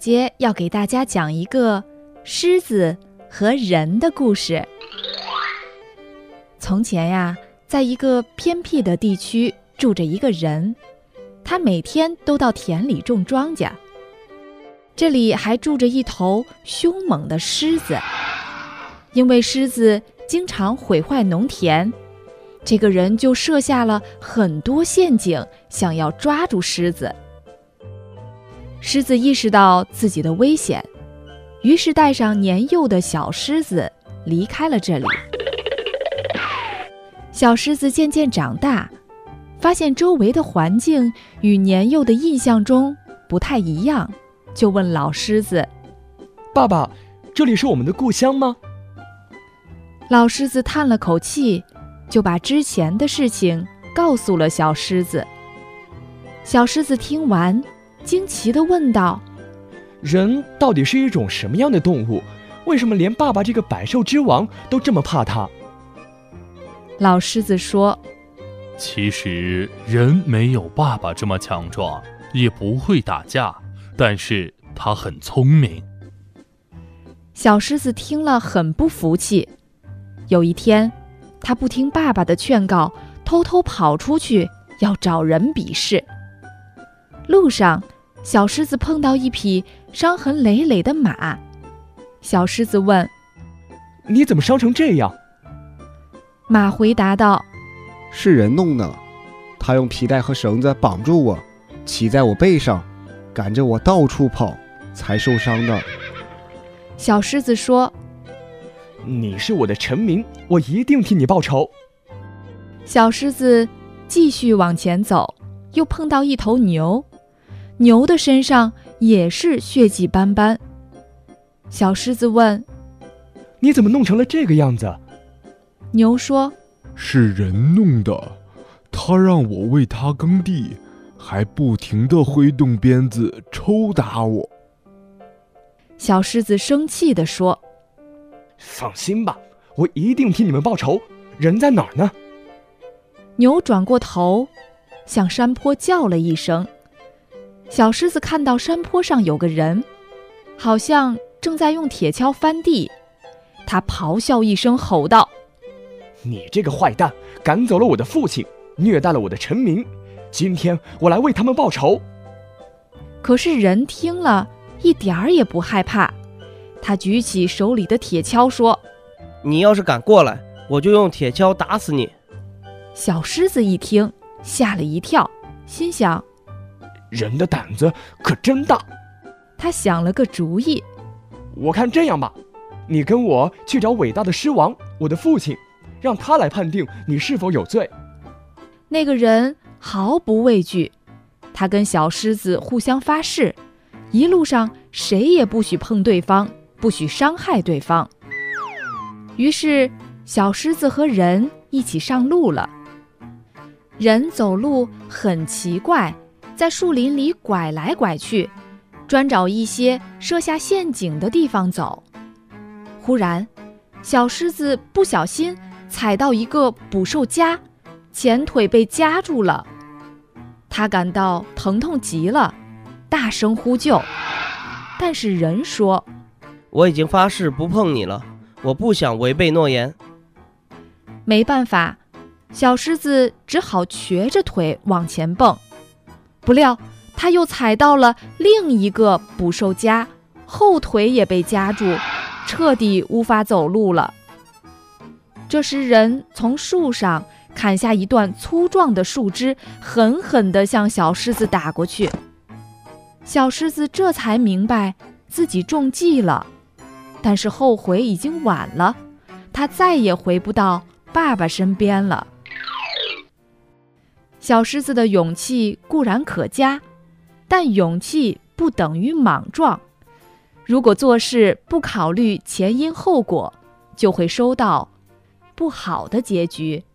姐要给大家讲一个狮子和人的故事。从前呀，在一个偏僻的地区住着一个人，他每天都到田里种庄稼。这里还住着一头凶猛的狮子，因为狮子经常毁坏农田，这个人就设下了很多陷阱，想要抓住狮子。狮子意识到自己的危险，于是带上年幼的小狮子离开了这里。小狮子渐渐长大，发现周围的环境与年幼的印象中不太一样，就问老狮子： 爸爸，这里是我们的故乡吗？ 老狮子叹了口气，就把之前的事情告诉了小狮子。小狮子听完，惊奇地问道： 人到底是一种什么样的动物？为什么连爸爸这个百兽之王都这么怕它？ 老狮子说： 其实人没有爸爸这么强壮，也不会打架，但是他很聪明。 小狮子听了很不服气。有一天，他不听爸爸的劝告，偷偷跑出去要找人比试。路上，小狮子碰到一匹伤痕累累的马。小狮子问： 你怎么伤成这样？ 马回答道： 是人弄的，他用皮带和绳子绑住我，骑在我背上，赶着我到处跑，才受伤的。 小狮子说： 你是我的臣民，我一定替你报仇。 小狮子继续往前走，又碰到一头牛，牛的身上也是血迹斑斑。小狮子问： 你怎么弄成了这个样子？ 牛说： 是人弄的，他让我为他耕地，还不停地挥动鞭子抽打我。 小狮子生气地说： 放心吧，我一定替你们报仇。人在哪儿呢？ 牛转过头，向山坡叫了一声。小狮子看到山坡上有个人，好像正在用铁锹翻地。他咆哮一声，吼道： 你这个坏蛋，赶走了我的父亲，虐待了我的臣民，今天我来为他们报仇。 可是人听了一点儿也不害怕，他举起手里的铁锹说： 你要是敢过来，我就用铁锹打死你。 小狮子一听，吓了一跳，心想： 人的胆子可真大。 他想了个主意： 我看这样吧，你跟我去找伟大的狮王，我的父亲，让他来判定你是否有罪。 那个人毫不畏惧，他跟小狮子互相发誓，一路上谁也不许碰对方，不许伤害对方。于是小狮子和人一起上路了。人走路很奇怪，在树林里拐来拐去，专找一些设下陷阱的地方走。忽然，小狮子不小心踩到一个捕兽夹，前腿被夹住了。他感到疼痛极了，大声呼救。但是人说： 我已经发誓不碰你了，我不想违背诺言。 没办法，小狮子只好瘸着腿往前蹦。不料他又踩到了另一个捕兽夹，后腿也被夹住，彻底无法走路了。这时人从树上砍下一段粗壮的树枝，狠狠地向小狮子打过去。小狮子这才明白自己中计了，但是后悔已经晚了，他再也回不到爸爸身边了。小狮子的勇气固然可嘉，但勇气不等于莽撞。如果做事不考虑前因后果，就会收到不好的结局。